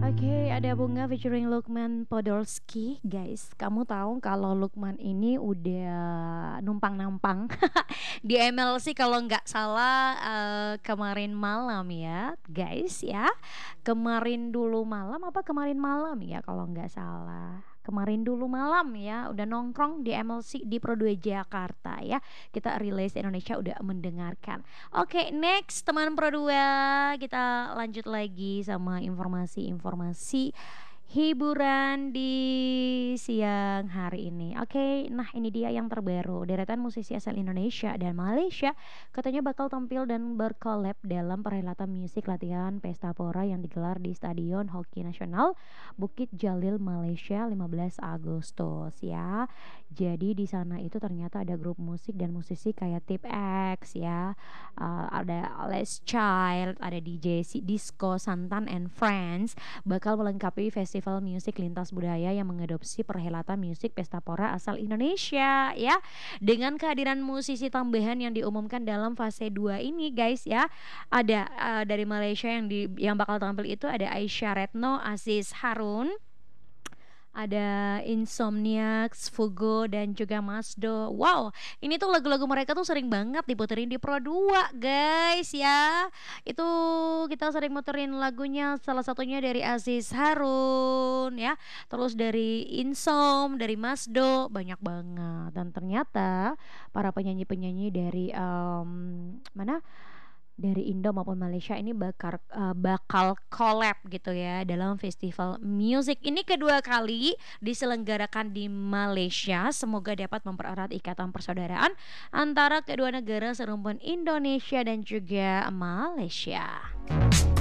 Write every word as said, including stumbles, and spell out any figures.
Oke, ada Bunga featuring Lukman Podolski. Guys, kamu tahu kalau Lukman ini udah numpang-nampang di M L C kalau nggak salah eh, kemarin malam ya, guys ya. Kemarin dulu malam apa kemarin malam ya kalau nggak salah. Kemarin dulu malam ya, udah nongkrong di M L C di Pro dua Jakarta ya. Kita rilis Indonesia udah mendengarkan. Oke, next teman Pro dua, kita lanjut lagi sama informasi-informasi hiburan di siang hari ini. Oke, nah ini dia yang terbaru. Deretan musisi asal Indonesia dan Malaysia katanya bakal tampil dan berkolab dalam perhelatan musik latihan Pesta Pora yang digelar di Stadion Hoki Nasional Bukit Jalil, Malaysia lima belas Agustus ya. Jadi di sana itu ternyata ada grup musik dan musisi kayak Tip X ya, uh, ada Les Child, ada D J Si- Disco Santan and Friends bakal melengkapi festival musik lintas budaya yang mengadopsi perhelatan musik Pesta Pora asal Indonesia ya. Dengan kehadiran musisi tambahan yang diumumkan dalam fase dua ini guys ya. Ada uh, dari Malaysia yang di yang bakal tampil itu ada Aisyah Retno, Aziz Harun, ada Insomniacs, Fugo dan juga Masdo. Wow, ini tuh lagu-lagu mereka tuh sering banget diputerin di Pro dua, guys ya. Itu kita sering muterin lagunya salah satunya dari Aziz Harun ya. Terus dari Insom, dari Masdo, banyak banget. Dan ternyata para penyanyi-penyanyi dari em, mana? Dari Indo maupun Malaysia ini bakal uh, bakal collab gitu ya dalam festival music ini kedua kali diselenggarakan di Malaysia. Semoga dapat mempererat ikatan persaudaraan antara kedua negara serumpun Indonesia dan juga Malaysia.